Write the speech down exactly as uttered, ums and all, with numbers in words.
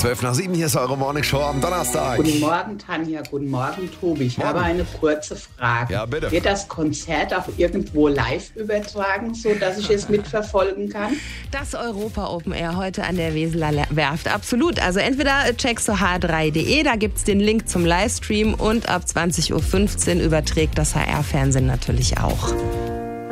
zwölf nach sieben, hier ist eure Morning Show am Donnerstag. Guten Morgen, Tanja. Guten Morgen, Tobi. Ich Morgen. habe eine kurze Frage. Ja, bitte. Wird das Konzert auch irgendwo live übertragen, sodass ich es mitverfolgen kann? Das Europa Open Air heute an der Weseler Werft. Absolut. Also entweder checkst du h drei punkt de, da gibt's den Link zum Livestream und ab zwanzig Uhr fünfzehn überträgt das H R-Fernsehen natürlich auch.